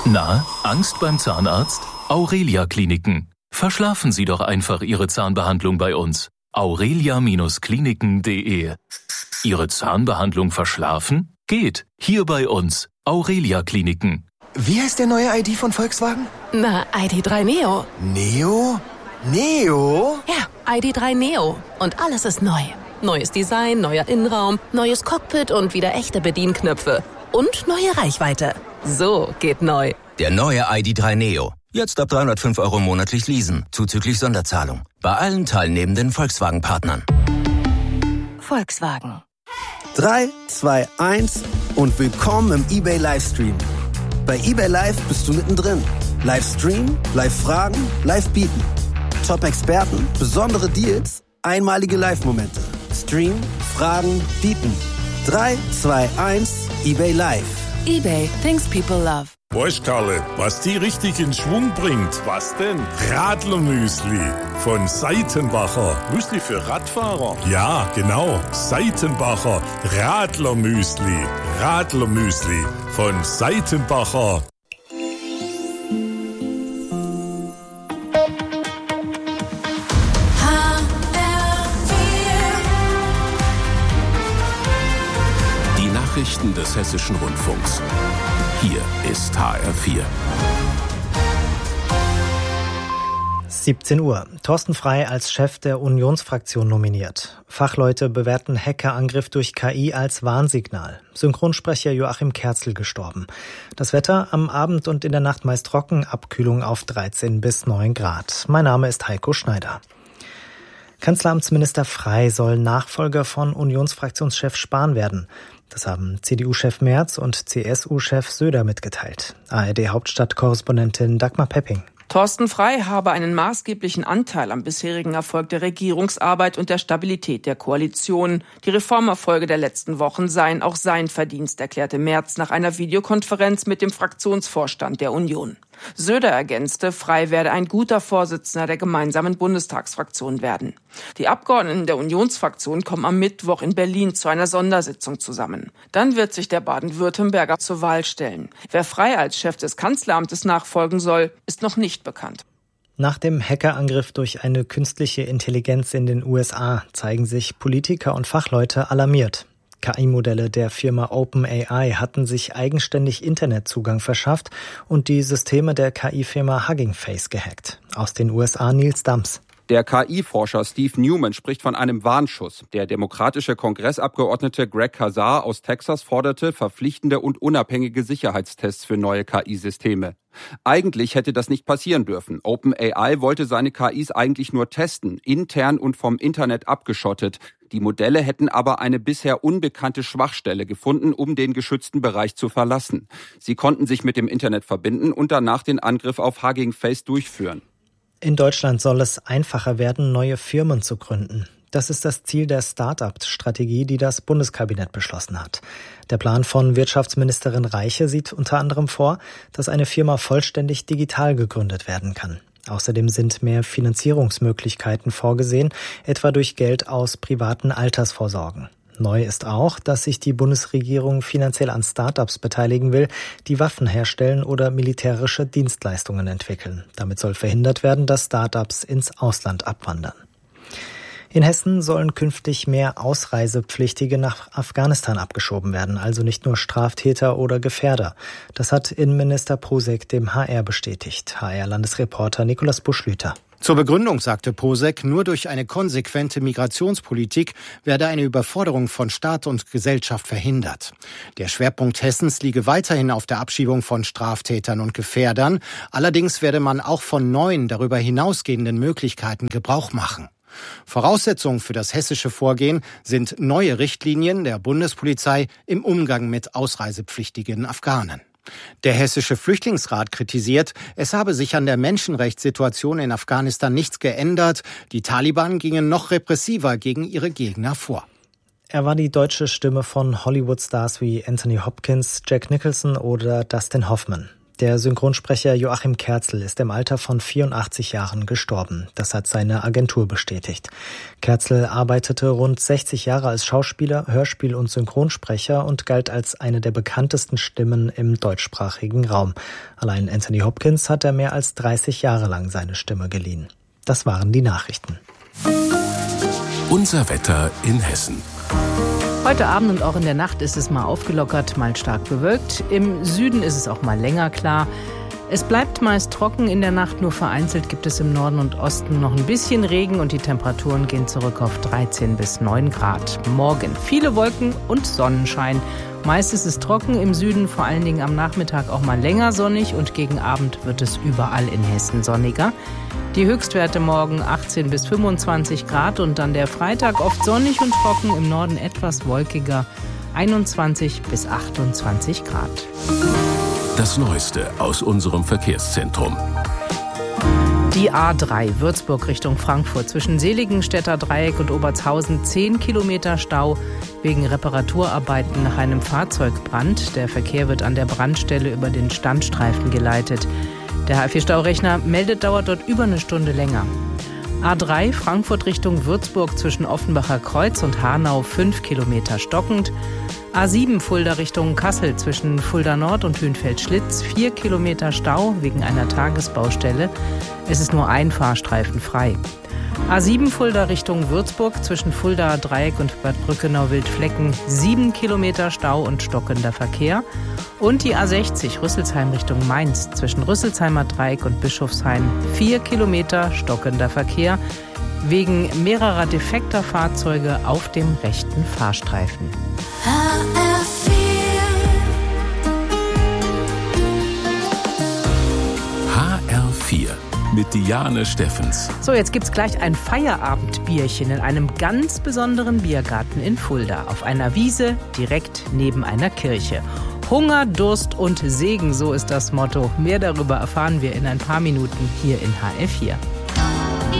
Na, Angst beim Zahnarzt? Aurelia Kliniken. Verschlafen Sie doch einfach Ihre Zahnbehandlung bei uns. aurelia-kliniken.de. Ihre Zahnbehandlung verschlafen? Geht. Hier bei uns. Aurelia Kliniken. Wie heißt der neue ID von Volkswagen? Na, ID.3 Neo. Neo? Neo? Ja, ID.3 Neo. Und alles ist neu. Neues Design, neuer Innenraum, neues Cockpit und wieder echte Bedienknöpfe. Und neue Reichweite. So geht neu. Der neue ID.3 Neo. Jetzt ab 305 € monatlich leasen, zuzüglich Sonderzahlung. Bei allen teilnehmenden Volkswagen-Partnern. Volkswagen. 3, 2, 1 und willkommen im eBay Livestream. Bei eBay Live bist du mittendrin. Livestream, Live-Fragen, Live-Bieten. Top-Experten, besondere Deals, einmalige Live-Momente. Stream, Fragen, Bieten. 3, 2, 1, eBay Live. eBay, things people love. Weißt Karle, was die richtig in Schwung bringt? Was denn? Radlermüsli von Seitenbacher. Müsli für Radfahrer? Ja, genau. Seitenbacher Radlermüsli. Radlermüsli von Seitenbacher. Die Nachrichten des Hessischen Rundfunks. Hier ist HR4. 17 Uhr. Thorsten Frey als Chef der Unionsfraktion nominiert. Fachleute bewerten Hackerangriff durch KI als Warnsignal. Synchronsprecher Joachim Kerzel gestorben. Das Wetter am Abend und in der Nacht meist trocken, Abkühlung auf 13 bis 9 Grad. Mein Name ist Heiko Schneider. Kanzleramtsminister Frey soll Nachfolger von Unionsfraktionschef Spahn werden. Das haben CDU-Chef Merz und CSU-Chef Söder mitgeteilt. ARD-Hauptstadtkorrespondentin Dagmar Pepping. Thorsten Frey habe einen maßgeblichen Anteil am bisherigen Erfolg der Regierungsarbeit und der Stabilität der Koalition. Die Reformerfolge der letzten Wochen seien auch sein Verdienst, erklärte Merz nach einer Videokonferenz mit dem Fraktionsvorstand der Union. Söder ergänzte, Frey werde ein guter Vorsitzender der gemeinsamen Bundestagsfraktion werden. Die Abgeordneten der Unionsfraktion kommen am Mittwoch in Berlin zu einer Sondersitzung zusammen. Dann wird sich der Baden-Württemberger zur Wahl stellen. Wer Frey als Chef des Kanzleramtes nachfolgen soll, ist noch nicht bekannt. Nach dem Hackerangriff durch eine künstliche Intelligenz in den USA zeigen sich Politiker und Fachleute alarmiert. KI-Modelle der Firma OpenAI hatten sich eigenständig Internetzugang verschafft und die Systeme der KI-Firma Hugging Face gehackt. Aus den USA Nils Dams. Der KI-Forscher Steve Newman spricht von einem Warnschuss. Der demokratische Kongressabgeordnete Greg Casar aus Texas forderte verpflichtende und unabhängige Sicherheitstests für neue KI-Systeme. Eigentlich hätte das nicht passieren dürfen. OpenAI wollte seine KIs eigentlich nur testen, intern und vom Internet abgeschottet. Die Modelle hätten aber eine bisher unbekannte Schwachstelle gefunden, um den geschützten Bereich zu verlassen. Sie konnten sich mit dem Internet verbinden und danach den Angriff auf Hugging Face durchführen. In Deutschland soll es einfacher werden, neue Firmen zu gründen. Das ist das Ziel der Start-up-Strategie, die das Bundeskabinett beschlossen hat. Der Plan von Wirtschaftsministerin Reiche sieht unter anderem vor, dass eine Firma vollständig digital gegründet werden kann. Außerdem sind mehr Finanzierungsmöglichkeiten vorgesehen, etwa durch Geld aus privaten Altersvorsorgen. Neu ist auch, dass sich die Bundesregierung finanziell an Start-ups beteiligen will, die Waffen herstellen oder militärische Dienstleistungen entwickeln. Damit soll verhindert werden, dass Start-ups ins Ausland abwandern. In Hessen sollen künftig mehr Ausreisepflichtige nach Afghanistan abgeschoben werden, also nicht nur Straftäter oder Gefährder. Das hat Innenminister Posek dem HR bestätigt. HR-Landesreporter Nikolaus Buschlüter. Zur Begründung sagte Posek, nur durch eine konsequente Migrationspolitik werde eine Überforderung von Staat und Gesellschaft verhindert. Der Schwerpunkt Hessens liege weiterhin auf der Abschiebung von Straftätern und Gefährdern. Allerdings werde man auch von neuen, darüber hinausgehenden Möglichkeiten Gebrauch machen. Voraussetzungen für das hessische Vorgehen sind neue Richtlinien der Bundespolizei im Umgang mit ausreisepflichtigen Afghanen. Der Hessische Flüchtlingsrat kritisiert, es habe sich an der Menschenrechtssituation in Afghanistan nichts geändert. Die Taliban gingen noch repressiver gegen ihre Gegner vor. Er war die deutsche Stimme von Hollywood-Stars wie Anthony Hopkins, Jack Nicholson oder Dustin Hoffman. Der Synchronsprecher Joachim Kerzel ist im Alter von 84 Jahren gestorben. Das hat seine Agentur bestätigt. Kerzel arbeitete rund 60 Jahre als Schauspieler, Hörspiel- und Synchronsprecher und galt als eine der bekanntesten Stimmen im deutschsprachigen Raum. Allein Anthony Hopkins hat er mehr als 30 Jahre lang seine Stimme geliehen. Das waren die Nachrichten. Unser Wetter in Hessen. Heute Abend und auch in der Nacht ist es mal aufgelockert, mal stark bewölkt. Im Süden ist es auch mal länger klar. Es bleibt meist trocken in der Nacht, nur vereinzelt gibt es im Norden und Osten noch ein bisschen Regen und die Temperaturen gehen zurück auf 13 bis 9 Grad. Morgen viele Wolken und Sonnenschein. Meist ist es trocken, im Süden vor allen Dingen am Nachmittag auch mal länger sonnig und gegen Abend wird es überall in Hessen sonniger. Die Höchstwerte morgen 18 bis 25 Grad und dann der Freitag oft sonnig und trocken, im Norden etwas wolkiger, 21 bis 28 Grad. Das Neueste aus unserem Verkehrszentrum. Die A3 Würzburg Richtung Frankfurt zwischen Seligenstädter Dreieck und Obertshausen 10 Kilometer Stau wegen Reparaturarbeiten nach einem Fahrzeugbrand. Der Verkehr wird an der Brandstelle über den Standstreifen geleitet. Der H4-Staurechner meldet, dauert dort über eine Stunde länger. A3 Frankfurt Richtung Würzburg zwischen Offenbacher Kreuz und Hanau 5 Kilometer stockend. A7 Fulda Richtung Kassel zwischen Fulda Nord und Hünfeld-Schlitz 4 Kilometer Stau wegen einer Tagesbaustelle. Es ist nur ein Fahrstreifen frei. A7 Fulda Richtung Würzburg zwischen Fulda Dreieck und Bad Brückenau-Wildflecken 7 Kilometer Stau und stockender Verkehr. Und die A60 Rüsselsheim Richtung Mainz zwischen Rüsselsheimer Dreieck und Bischofshain 4 Kilometer stockender Verkehr wegen mehrerer defekter Fahrzeuge auf dem rechten Fahrstreifen. HR4 mit Diane Steffens. So, jetzt gibt's gleich ein Feierabendbierchen in einem ganz besonderen Biergarten in Fulda. Auf einer Wiese direkt neben einer Kirche. Hunger, Durst und Segen, so ist das Motto. Mehr darüber erfahren wir in ein paar Minuten hier in HR4.